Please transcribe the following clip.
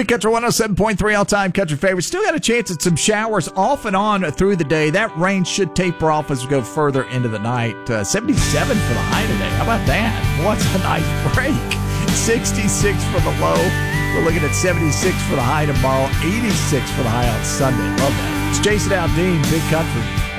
Big Country 107.3 all-time country favorite. Still got a chance at some showers off and on through the day. That rain should taper off as we go further into the night. 77 for the high today. How about that? What's a nice break? 66 for the low. We're looking at 76 for the high tomorrow. 86 for the high on Sunday. Love that. It's Jason Aldean, Big Country.